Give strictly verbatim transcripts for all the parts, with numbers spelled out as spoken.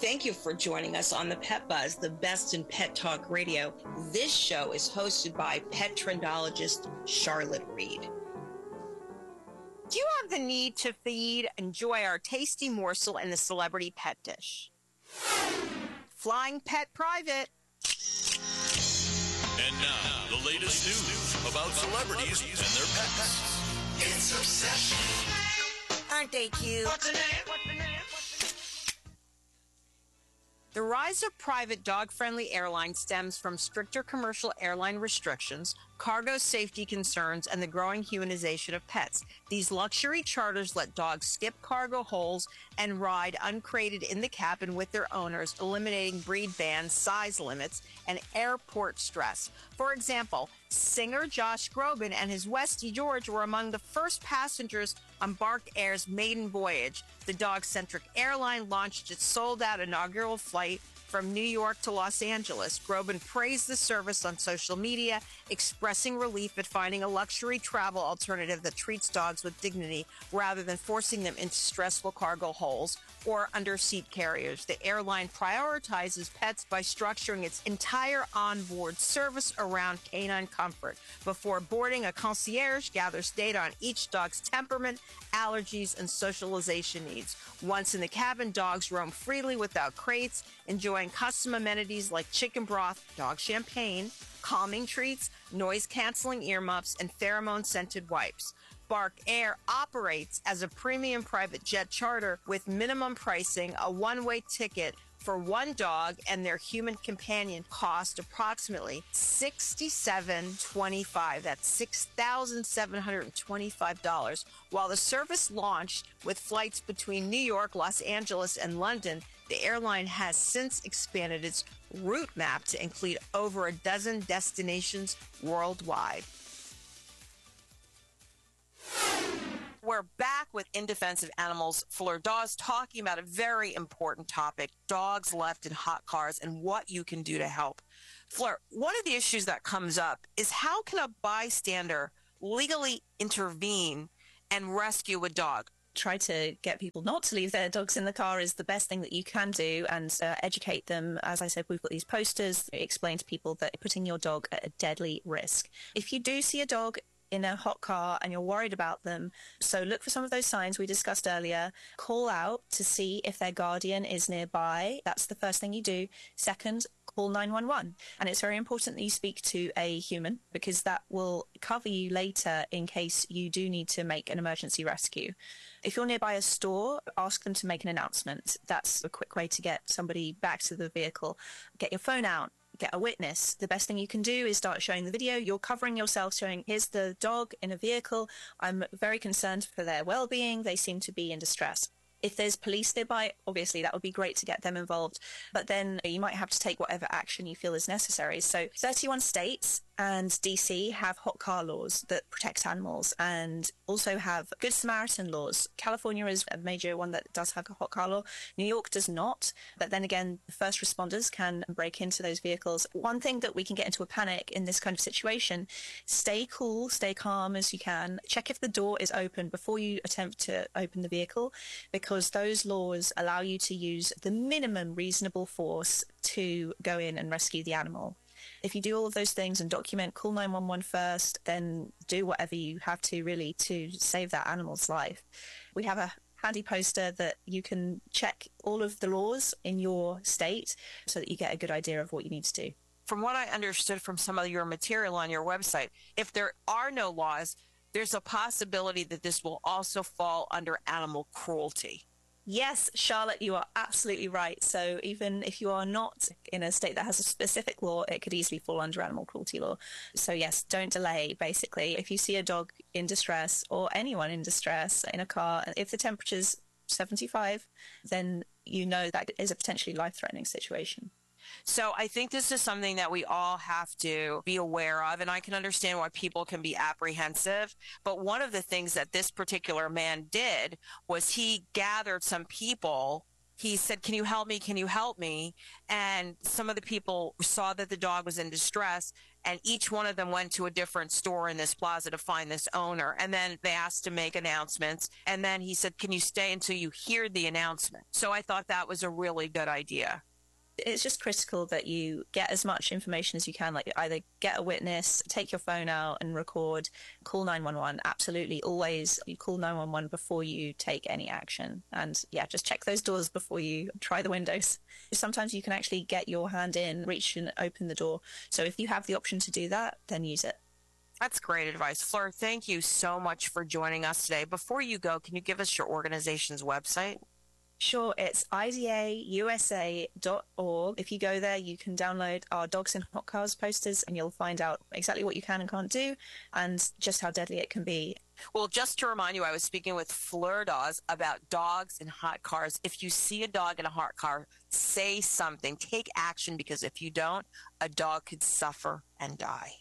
Thank you for joining us on the Pet Buzz, the best in pet talk radio. This show is hosted by pet trendologist Charlotte Reed. Do you have the need to feed, enjoy our tasty morsel in the celebrity pet dish? Flying Pet Private. And now, the latest news about celebrities and their pets. It's Obsession. Aren't they cute? What's the name? What's the name? The rise of private dog-friendly airlines stems from stricter commercial airline restrictions, cargo safety concerns, and the growing humanization of pets. These luxury charters let dogs skip cargo holes and ride uncrated in the cabin with their owners, eliminating breed bans, size limits, and airport stress. For example, singer Josh Groban and his Westie George were among the first passengers on Bark Air's maiden voyage. The dog-centric airline launched its sold-out inaugural flight from New York to Los Angeles. Groban praised the service on social media, expressing relief at finding a luxury travel alternative that treats dogs with dignity rather than forcing them into stressful cargo holes or under-seat carriers. The airline prioritizes pets by structuring its entire onboard service around canine comfort. Before boarding, a concierge gathers data on each dog's temperament, allergies, and socialization needs. Once in the cabin, dogs roam freely without crates, enjoying custom amenities like chicken broth, dog champagne, calming treats, noise-canceling earmuffs, and pheromone-scented wipes. Bark Air operates as a premium private jet charter with minimum pricing. A one-way ticket for one dog and their human companion cost approximately sixty-seven dollars and twenty-five cents. That's six thousand seven hundred twenty-five dollars. While the service launched with flights between New York, Los Angeles, and London, the airline has since expanded its route map to include over a dozen destinations worldwide. We're back with In Defense of Animals. Fleur Dawes talking about a very important topic, dogs left in hot cars and what you can do to help. Fleur, one of the issues that comes up is how can a bystander legally intervene and rescue a dog? Try to get people not to leave their dogs in the car is the best thing that you can do, and uh, educate them. As I said, we've got these posters that explain to people that putting your dog at a deadly risk. If you do see a dog in a hot car and you're worried about them, so look for some of those signs we discussed earlier. Call out to see if their guardian is nearby. That's the first thing you do. Second, call nine one one. And it's very important that you speak to a human, because that will cover you later in case you do need to make an emergency rescue. If you're nearby a store, ask them to make an announcement. That's a quick way to get somebody back to the vehicle. Get your phone out. Get a witness. The best thing you can do is start showing the video. You're covering yourself, showing, here's the dog in a vehicle. I'm very concerned for their well-being. They seem to be in distress. If there's police nearby, obviously that would be great to get them involved. But then you might have to take whatever action you feel is necessary. So thirty-one states and D C have hot car laws that protect animals, and also have Good Samaritan laws. California is a major one that does have a hot car law. New York does not. But then again, the first responders can break into those vehicles. One thing that we can get into a panic in this kind of situation, stay cool, stay calm as you can. Check if the door is open before you attempt to open the vehicle, because those laws allow you to use the minimum reasonable force to go in and rescue the animal. If you do all of those things and document, call nine one one first, then do whatever you have to really to save that animal's life. We have a handy poster that you can check all of the laws in your state so that you get a good idea of what you need to do. From what I understood from some of your material on your website, if there are no laws, there's a possibility that this will also fall under animal cruelty. Yes, Charlotte, you are absolutely right. So even if you are not in a state that has a specific law, it could easily fall under animal cruelty law. So yes, don't delay, basically. If you see a dog in distress, or anyone in distress in a car, if the temperature's seventy-five, then you know that is a potentially life-threatening situation. So I think this is something that we all have to be aware of, and I can understand why people can be apprehensive. But one of the things that this particular man did was he gathered some people he said, can you help me? Can you help me? And some of the people saw that the dog was in distress, and each one of them went to a different store in this plaza to find this owner. And then they asked to make announcements. And then he said, can you stay until you hear the announcement? So I thought that was a really good idea. It's just critical that you get as much information as you can, like either get a witness, take your phone out and record, call nine one one. Absolutely. Always you call nine one one before you take any action. And yeah, just check those doors before you try the windows. Sometimes you can actually get your hand in, reach and open the door. So if you have the option to do that, then use it. That's great advice. Fleur, thank you so much for joining us today. Before you go, can you give us your organization's website? Sure, it's I D A U S A dot org. If you go there, you can download our Dogs in Hot Cars posters, and you'll find out exactly what you can and can't do and just how deadly it can be. Well, just to remind you, I was speaking with Fleur Dawes about dogs in hot cars. If you see a dog in a hot car, say something. Take action, because if you don't, a dog could suffer and die.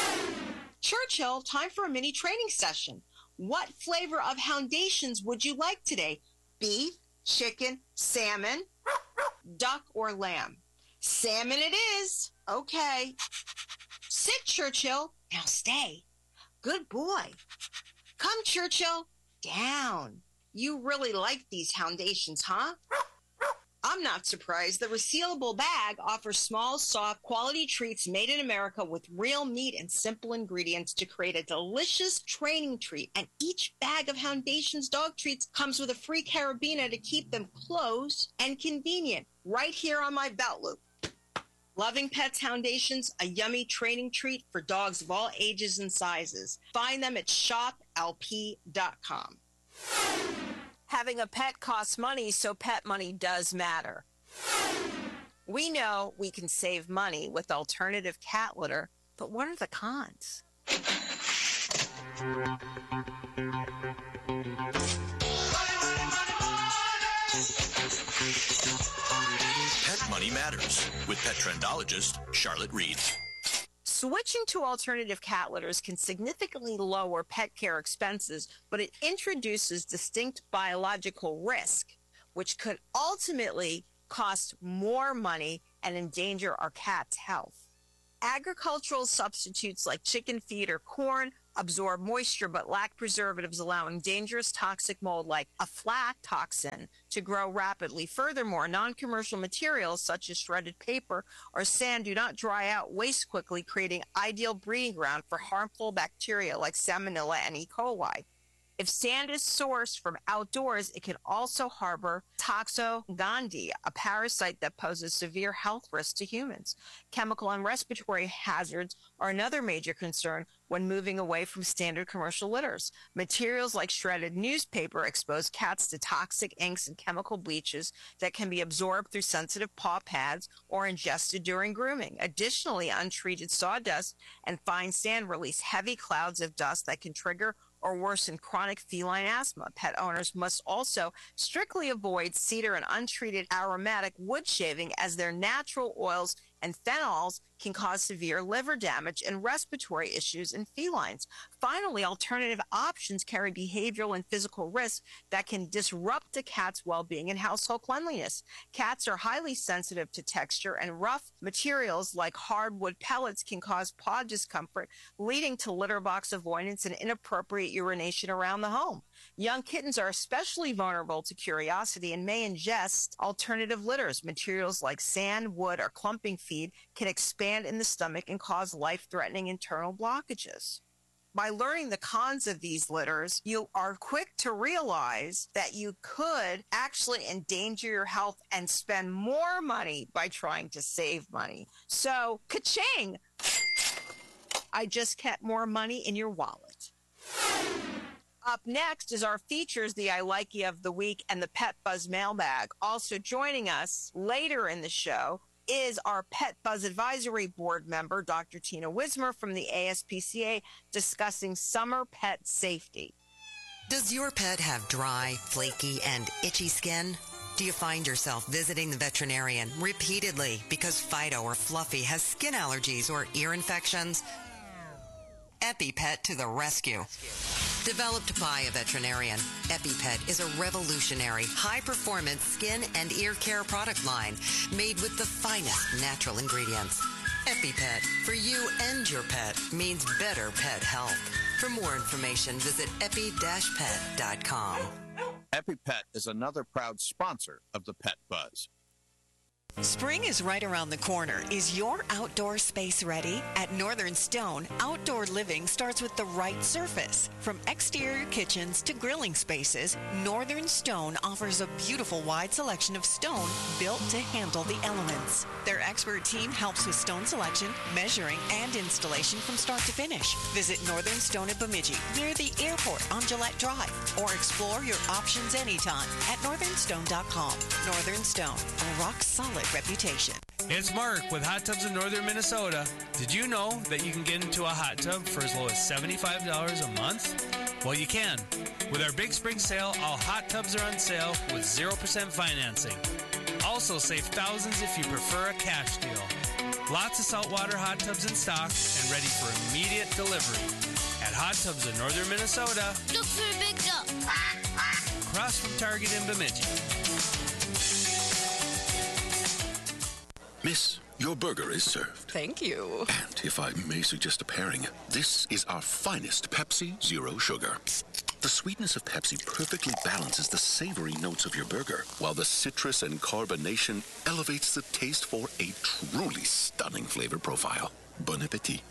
Churchill, time for a mini training session. What flavor of Houndations would you like today? Beef, chicken, salmon, duck, or lamb? Salmon it is. Okay. Sit, Churchill. Now stay. Good boy. Come, Churchill. Down. You really like these Houndations, huh? I'm not surprised. The resealable bag offers small, soft, quality treats made in America with real meat and simple ingredients to create a delicious training treat. And each bag of Houndations dog treats comes with a free carabiner to keep them close and convenient right here on my belt loop. Loving Pets Houndations, a yummy training treat for dogs of all ages and sizes. Find them at shop L P dot com. Having a pet costs money, so pet money does matter. We know we can save money with alternative cat litter, but what are the cons? Pet Money Matters with pet trendologist Charlotte Reed. Switching to alternative cat litters can significantly lower pet care expenses, but it introduces distinct biological risk, which could ultimately cost more money and endanger our cat's health. Agricultural substitutes like chicken feed or corn absorb moisture but lack preservatives, allowing dangerous toxic mold like aflatoxin to grow rapidly. Furthermore, non-commercial materials such as shredded paper or sand do not dry out, waste quickly, creating ideal breeding ground for harmful bacteria like Salmonella and E. coli. If sand is sourced from outdoors, it can also harbor Toxogandhi, a parasite that poses severe health risks to humans. Chemical and respiratory hazards are another major concern when moving away from standard commercial litters. Materials like shredded newspaper expose cats to toxic inks and chemical bleaches that can be absorbed through sensitive paw pads or ingested during grooming. Additionally, untreated sawdust and fine sand release heavy clouds of dust that can trigger or worsen chronic feline asthma. Pet owners must also strictly avoid cedar and untreated aromatic wood shaving, as their natural oils and phenols can cause severe liver damage and respiratory issues in felines. Finally, alternative options carry behavioral and physical risks that can disrupt a cat's well-being and household cleanliness. Cats are highly sensitive to texture, and rough materials like hardwood pellets can cause paw discomfort, leading to litter box avoidance and inappropriate urination around the home. Young kittens are especially vulnerable to curiosity and may ingest alternative litters. Materials like sand, wood, or clumping feed can expand in the stomach and cause life-threatening internal blockages. By learning the cons of these litters, you are quick to realize that you could actually endanger your health and spend more money by trying to save money. So, ka-ching! I just kept more money in your wallet. Up next is our features, the I Likey of the Week and the Pet Buzz Mailbag. Also joining us later in the show is our Pet Buzz Advisory Board member, Doctor Tina Wismer from the A S P C A, discussing summer pet safety. Does your pet have dry, flaky, and itchy skin? Do you find yourself visiting the veterinarian repeatedly because Fido or Fluffy has skin allergies or ear infections? EpiPet to the rescue. Developed by a veterinarian, EpiPet is a revolutionary, high-performance skin and ear care product line made with the finest natural ingredients. EpiPet, for you and your pet, means better pet health. For more information, visit epi dash pet dot com. EpiPet is another proud sponsor of the Pet Buzz. Spring is right around the corner. Is your outdoor space ready? At Northern Stone, outdoor living starts with the right surface. From exterior kitchens to grilling spaces, Northern Stone offers a beautiful wide selection of stone built to handle the elements. Their expert team helps with stone selection, measuring, and installation from start to finish. Visit Northern Stone at Bemidji, near the airport on Gillette Drive, or explore your options anytime at northern stone dot com. Northern Stone, a rock solid reputation. It's Mark with Hot Tubs in Northern Minnesota. Did you know that you can get into a hot tub for as low as seventy-five dollars a month? Well, you can. With our big spring sale, all hot tubs are on sale with zero percent financing. Also save thousands if you prefer a cash deal. Lots of saltwater hot tubs in stock and ready for immediate delivery. At Hot Tubs in Northern Minnesota. Look for a big duck. Across from Target in Bemidji. Miss, your burger is served. Thank you. And if I may suggest a pairing, this is our finest Pepsi Zero Sugar. The sweetness of Pepsi perfectly balances the savory notes of your burger, while the citrus and carbonation elevates the taste for a truly stunning flavor profile. Bon appetit.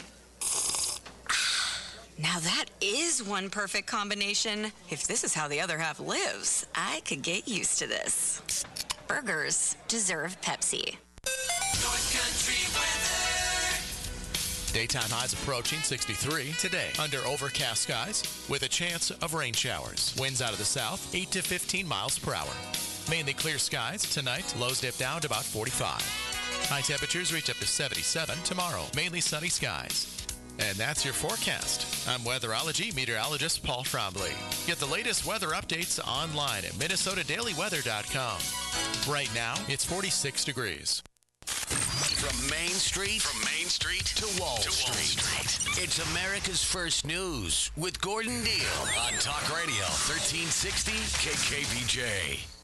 Now that is one perfect combination. If this is how the other half lives, I could get used to this. Burgers deserve Pepsi. North Country weather. Daytime highs approaching sixty-three today under overcast skies with a chance of rain showers. Winds out of the south, eight to fifteen miles per hour. Mainly clear skies tonight. Lows dip down to about forty-five. High temperatures reach up to seventy-seven tomorrow. Mainly sunny skies. And that's your forecast. I'm weatherology meteorologist Paul Trombley. Get the latest weather updates online at minnesota daily weather dot com. Right now, it's forty-six degrees. From Main Street, from Main Street to Wall, to Street. Wall Street. It's America's First News with Gordon Deal on Talk Radio thirteen sixty K K B J.